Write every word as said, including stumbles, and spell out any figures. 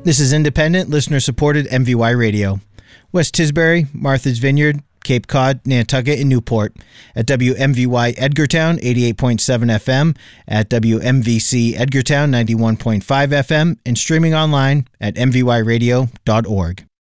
This is independent, listener-supported M V Y Radio. West Tisbury, Martha's Vineyard, Cape Cod, Nantucket, and Newport. At W M V Y Edgartown, eighty-eight point seven F M, at W M V C Edgartown, ninety-one point five F M, and streaming online at m v y radio dot org.